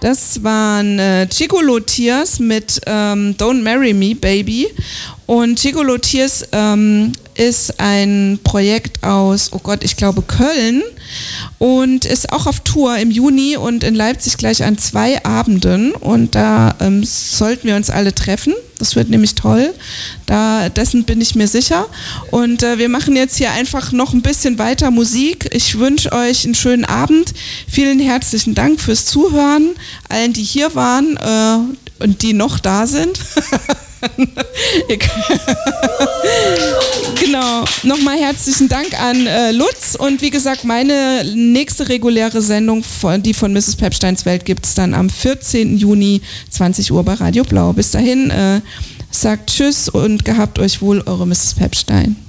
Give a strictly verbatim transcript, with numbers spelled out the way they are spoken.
Das waren äh, Gigolo Tears mit ähm, Don't Marry Me, Baby. Und Gigolo Tears ähm, ist ein Projekt aus, oh Gott, ich glaube Köln und ist auch auf Tour im Juni und in Leipzig gleich an zwei Abenden und da ähm, sollten wir uns alle treffen. Das wird nämlich toll, da, dessen bin ich mir sicher und äh, wir machen jetzt hier einfach noch ein bisschen weiter Musik. Ich wünsche euch einen schönen Abend, vielen herzlichen Dank fürs Zuhören, allen die hier waren äh, und die noch da sind. Genau, nochmal herzlichen Dank an äh, Lutz und wie gesagt, meine nächste reguläre Sendung, von, die von Misses Pepsteins Welt, gibt es dann am vierzehnten Juni, zwanzig Uhr bei Radio Blau. Bis dahin, äh, sagt Tschüss und gehabt euch wohl, eure Misses Pepstein.